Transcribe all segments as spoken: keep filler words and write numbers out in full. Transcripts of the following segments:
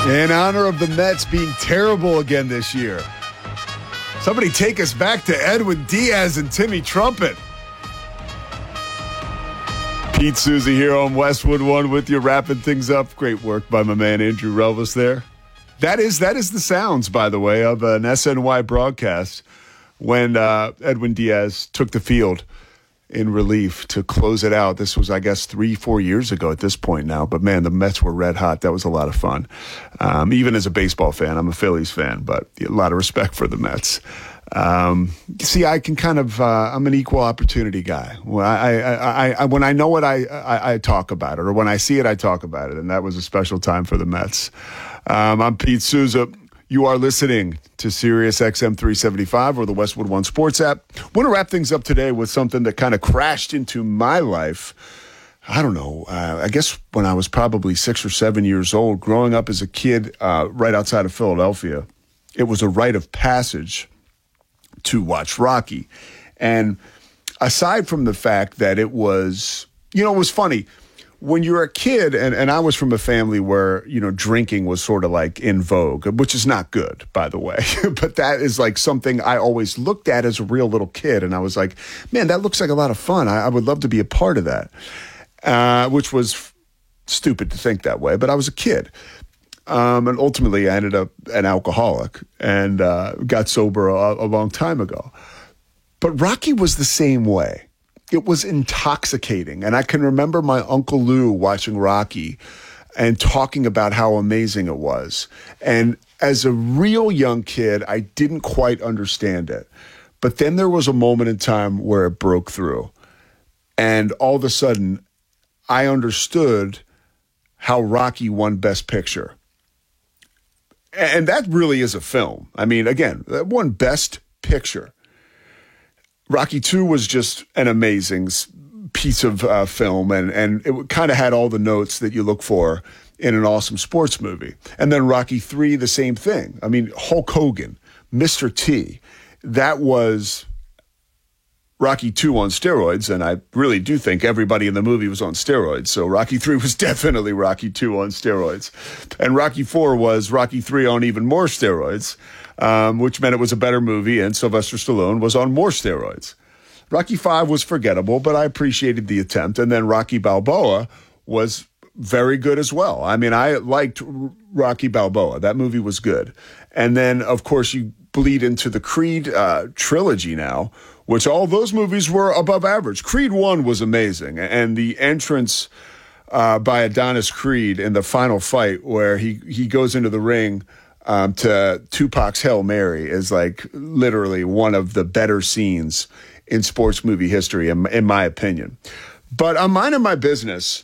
In honor of the Mets being terrible again this year, somebody take us back to Edwin Diaz and Timmy Trumpet. Pete Souza here on Westwood One with you, wrapping things up. Great work by my man Andrew Relvis there. That is that is the sounds, by the way, of an S N Y broadcast when uh, Edwin Diaz took the field in relief to close it out. This was, I guess, three, four years ago at this point now. But, man, the Mets were red hot. That was a lot of fun. Um, even as a baseball fan, I'm a Phillies fan, but a lot of respect for the Mets. Um, see, I can kind of, uh, I'm an equal opportunity guy. When I, I, I, I, when I know it, I, I, I talk about it, or when I see it, I talk about it. And that was a special time for the Mets. Um, I'm Pete Souza. You are listening to Sirius X M three seventy-five or the Westwood One Sports app. I want to wrap things up today with something that kind of crashed into my life. I don't know, uh, I guess when I was probably six or seven years old, growing up as a kid uh, right outside of Philadelphia. It was a rite of passage to watch Rocky. And aside from the fact that it was, you know, it was funny. When you're a kid, and, and I was from a family where, you know, drinking was sort of like in vogue, which is not good, by the way. But that is like something I always looked at as a real little kid. And I was like, man, that looks like a lot of fun. I, I would love to be a part of that, uh, which was f- stupid to think that way. But I was a kid. Um, and ultimately, I ended up an alcoholic and uh, got sober a, a long time ago. But Rocky was the same way. It was intoxicating. And I can remember my Uncle Lou watching Rocky and talking about how amazing it was. And as a real young kid, I didn't quite understand it. But then there was a moment in time where it broke through. And all of a sudden, I understood how Rocky won Best Picture. And that really is a film. I mean, again, that won Best Picture. Rocky two was just an amazing piece of uh, film, and, and it kind of had all the notes that you look for in an awesome sports movie. And then Rocky three, the same thing. I mean, Hulk Hogan, Mister T, that was Rocky two on steroids, and I really do think everybody in the movie was on steroids. So Rocky three was definitely Rocky two on steroids. And Rocky four was Rocky three on even more steroids. Um, which meant it was a better movie, and Sylvester Stallone was on more steroids. Rocky five was forgettable, but I appreciated the attempt. And then Rocky Balboa was very good as well. I mean, I liked Rocky Balboa. That movie was good. And then, of course, you bleed into the Creed uh, trilogy now, which all those movies were above average. Creed one was amazing. And the entrance uh, by Adonis Creed in the final fight where he, he goes into the ring Um, to Tupac's Hail Mary is like literally one of the better scenes in sports movie history, in, in my opinion. But I'm minding my business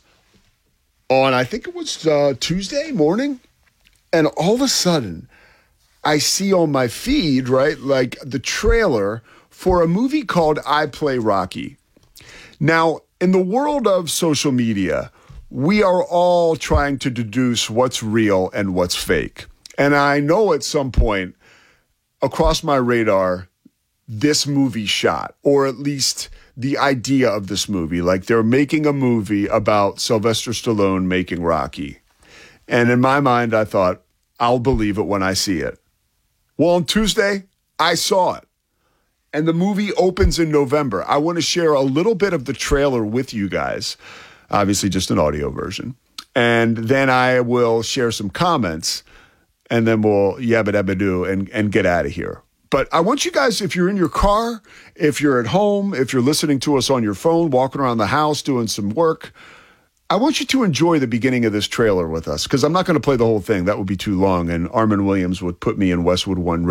on, I think it was uh, Tuesday morning, and all of a sudden I see on my feed, right, like the trailer for a movie called I Play Rocky. Now, in the world of social media, we are all trying to deduce what's real and what's fake. And I know at some point across my radar, this movie shot, or at least the idea of this movie, like they're making a movie about Sylvester Stallone making Rocky. And in my mind, I thought, I'll believe it when I see it. Well, on Tuesday, I saw it. And the movie opens in November. I want to share a little bit of the trailer with you guys, obviously just an audio version. And then I will share some comments. And then we'll yabba dabba do and, and get out of here. But I want you guys, if you're in your car, if you're at home, if you're listening to us on your phone, walking around the house, doing some work, I want you to enjoy the beginning of this trailer with us, because I'm not going to play the whole thing. That would be too long, and Armin Williams would put me in Westwood One